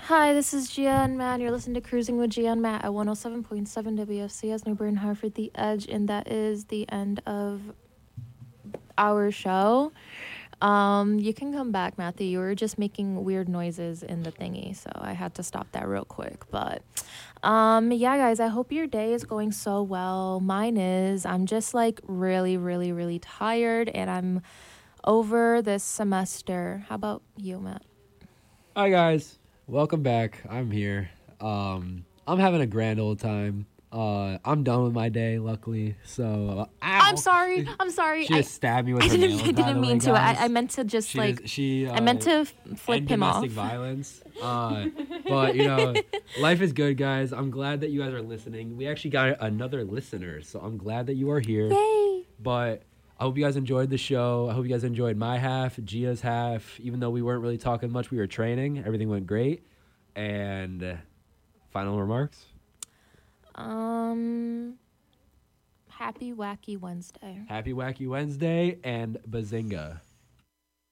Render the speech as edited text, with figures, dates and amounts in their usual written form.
Hi, this is Gia and Matt. You're listening to Cruising with Gia and Matt at 107.7 WFCS New Bern Hartford, The Edge, and that is the end of our show. You can come back, Matthew. You were just making weird noises in the thingy, so I had to stop that real quick. But yeah, guys, I hope your day is going so well. Mine is. I'm just like really, really, really tired, and I'm over this semester. How about you, Matt? Hi guys, welcome back. I'm here. I'm having a grand old time. I'm done with my day, luckily. So, I'm ow! sorry. I'm sorry. She just stabbed me with I her didn't. nails. I By the didn't way, mean to. I guys, meant to just she like. does, she I meant to flip end him off. domestic violence. But life is good, guys. I'm glad that you guys are listening. We actually got another listener, so I'm glad that you are here. Yay! But I hope you guys enjoyed the show. I hope you guys enjoyed my half, Gia's half. Even though we weren't really talking much, we were training. Everything went great. And final remarks? Happy Wacky Wednesday. Happy Wacky Wednesday and Bazinga.